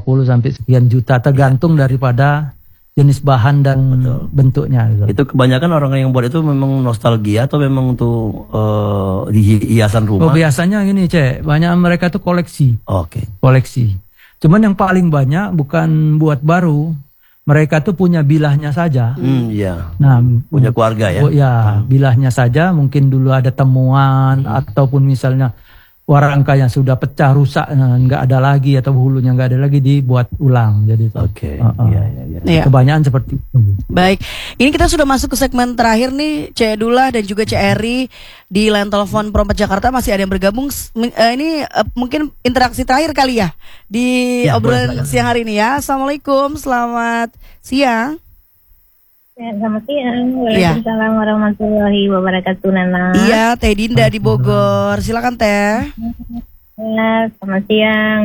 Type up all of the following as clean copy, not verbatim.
20 sampai sekian juta tergantung daripada jenis bahan dan bentuknya gitu. Itu kebanyakan orang yang buat itu memang nostalgia atau memang untuk di hiasan rumah? Biasanya gini, Cek, banyak mereka tuh koleksi. Koleksi. Cuman yang paling banyak bukan buat baru, mereka tuh punya bilahnya saja. Iya. Nah, punya keluarga ya. Bilahnya saja, mungkin dulu ada temuan ataupun misalnya warangka yang sudah pecah rusak nggak ada lagi atau hulunya nggak ada lagi dibuat ulang. Jadi Iya. Kebanyakan seperti itu. Baik, ini kita sudah masuk ke segmen terakhir nih, Cek Dullah dan juga Cek Eri di line telepon Perompak Jakarta masih ada yang bergabung. Ini mungkin interaksi terakhir kali ya di obrolan siang hari ini ya. Assalamualaikum, selamat siang. Selamat siang. Waalaikumsalam warahmatullahi wabarakatuh, Nana. Iya, Teh Dinda di Bogor. Silakan Teh. Selamat siang.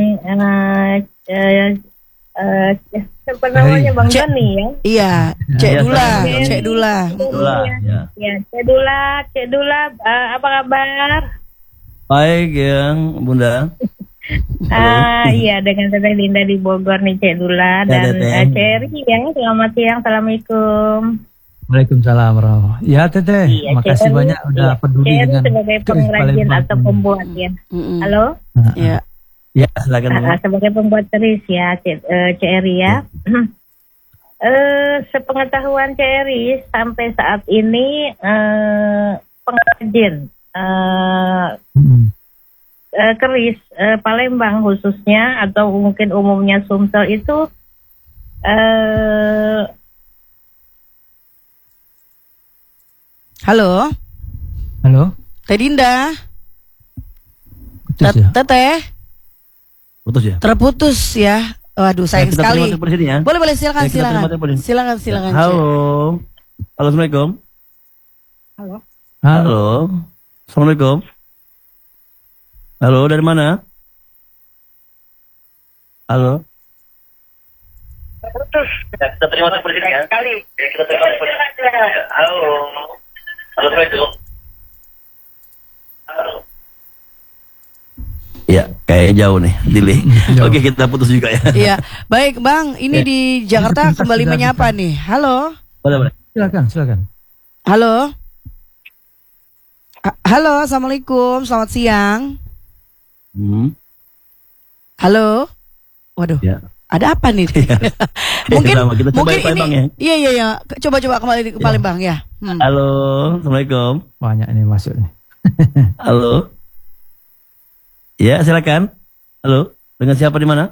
Siapa namanya Bang Joni ya? Iya, Cek Dullah. Cek Dullah. Ya, Cek Dullah. Apa kabar? Baik yang Bunda. Iya, dengan Teteh Dinda di Bogor nih, Cek Dullah dan Cek Eri ya. Selamat siang, assalamualaikum. Waalaikumsalam warahmatullahi. Ya Teteh, makasih banyak udah peduli dengan sebagai pengrajin atau pembuat ya. Halo. Ya. Ya, silakan. Sebagai pembuat keris ya, Cek Eri ya. Sepengetahuan Cek Eri sampai saat ini pengrajin keris Palembang khususnya atau mungkin umumnya Sumsel itu Halo Teh Dinda. Teteh putus ya? Terputus ya. Waduh, sayang sekali. Ya. Boleh silakan. Silakan. Halo. Assalamualaikum. Halo. Assalamualaikum. Halo, dari mana? Halo. Kita terima presiden ya. Sekali. Kita terima presiden. Halo. Assalamualaikum. Halo. Ya, kayak jauh nih, delay. Oke, kita putus juga ya. Iya, baik Bang. Ini di Jakarta kembali menyapa nih. Halo. Boleh. Silakan. Halo. Halo, assalamualaikum. Selamat siang. Halo. Waduh. Ya. Ada apa nih? mungkin ini. Iya. Coba kembali ke Palembang ya. Halo, assalamualaikum. Banyak ini masuk nih. Halo. Ya, silakan. Halo, dengan siapa di mana?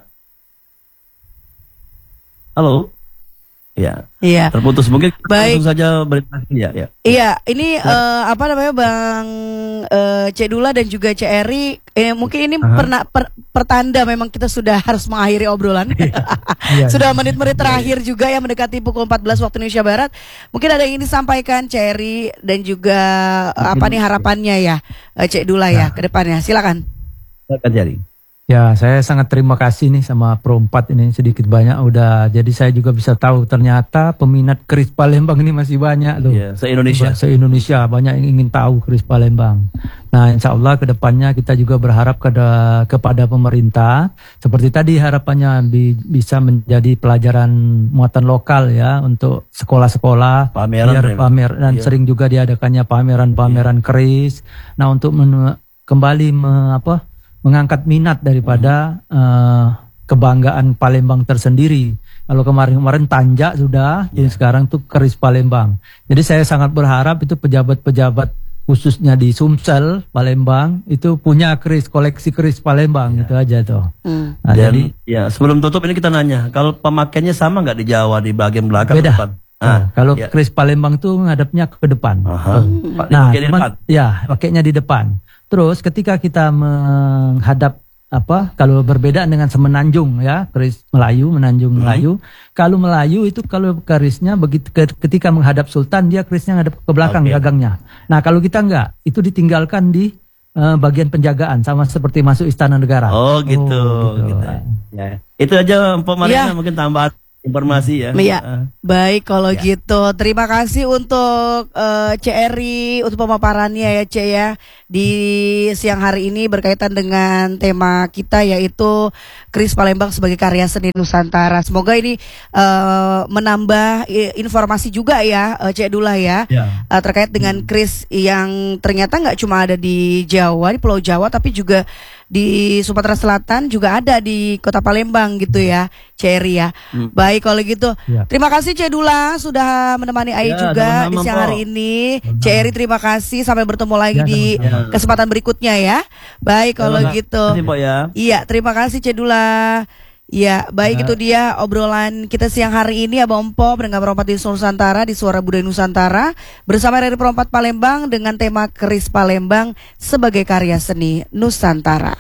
Halo. Ya. Iya. Terputus mungkin. Baik. Langsung saja berita ya. Iya, ini apa namanya Bang Cek Dullah dan juga Cek Eri, mungkin ini pertanda memang kita sudah harus mengakhiri obrolan. Sudah menit-menit terakhir juga ya, mendekati pukul 14 waktu Indonesia Barat. Mungkin ada yang ingin disampaikan Cek Eri dan juga apa nih harapannya ya Cek Dullah ya ke depannya. Silakan. Ya, saya sangat terima kasih nih sama Perompak ini, sedikit banyak udah, jadi saya juga bisa tahu ternyata peminat keris Palembang ini masih banyak loh. Ya, se-Indonesia banyak yang ingin tahu keris Palembang. Nah, insya Allah kedepannya kita juga berharap kepada pemerintah, seperti tadi harapannya bisa menjadi pelajaran muatan lokal ya untuk sekolah-sekolah, pamer dan sering juga diadakannya pameran keris. Nah, untuk kembali mengangkat minat daripada kebanggaan Palembang tersendiri. Kalau kemarin Tanjak sudah, jadi sekarang tuh keris Palembang. Jadi saya sangat berharap itu pejabat-pejabat khususnya di Sumsel, Palembang itu punya koleksi keris Palembang itu aja tuh. Nah, jadi ya sebelum tutup ini kita nanya, kalau pemakaiannya sama nggak di Jawa di bagian belakang? Beda. Kalau keris Palembang tuh ngadepnya ke depan. Nah, pakainya di depan. Terus ketika kita menghadap kalau berbeda dengan semenanjung ya, keris Melayu, menanjung Melayu. Kalau Melayu itu kalau kerisnya begitu ketika menghadap Sultan dia kerisnya ngadep ke belakang gagangnya. Nah, kalau kita enggak, itu ditinggalkan di bagian penjagaan sama seperti masuk istana negara. Gitu. Ya. Itu aja Mpok Marina mungkin tambahan. informasi ya. Iya. Baik kalau gitu. Terima kasih untuk Eri untuk pemaparannya ya Cek ya di siang hari ini berkaitan dengan tema kita yaitu Kris Palembang sebagai karya seni Nusantara. Semoga ini menambah informasi juga ya Cek Dula ya, terkait dengan Kris yang ternyata nggak cuma ada di Jawa, di Pulau Jawa, tapi juga di Sumatera Selatan juga ada di Kota Palembang gitu ya, Ceri ya. Baik kalau gitu. Terima kasih Cedula sudah menemani Ai juga di siang hari ini. Ceri terima kasih, sampai bertemu lagi di kesempatan berikutnya ya. Baik kalau gitu. Iya, terima kasih Cedula. Ya, baik itu dia obrolan kita siang hari ini Abang Empo pendengar Perompat di Nusantara di Suara Budaya Nusantara bersama dari Perompat Palembang dengan tema Kris Palembang sebagai karya seni Nusantara.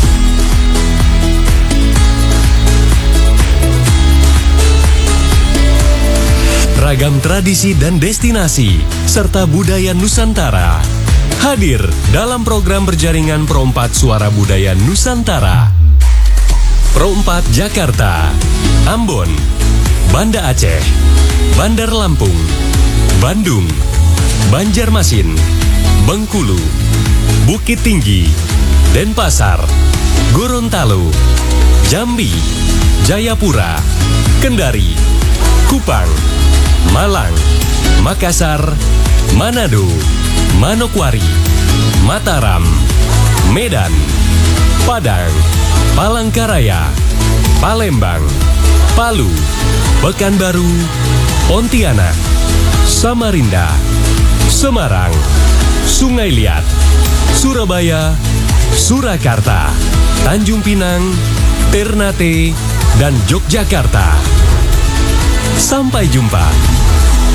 Ragam tradisi dan destinasi serta budaya Nusantara hadir dalam program berjaringan Perompat Suara Budaya Nusantara. Perompat Jakarta, Ambon, Banda Aceh, Bandar Lampung, Bandung, Banjarmasin, Bengkulu, Bukit Tinggi, Denpasar, Gorontalo, Jambi, Jayapura, Kendari, Kupang, Malang, Makassar, Manado, Manokwari, Mataram, Medan, Padang, Palangkaraya, Palembang, Palu, Pekanbaru, Pontianak, Samarinda, Semarang, Sungai Liat, Surabaya, Surakarta, Tanjung Pinang, Ternate, dan Yogyakarta. Sampai jumpa.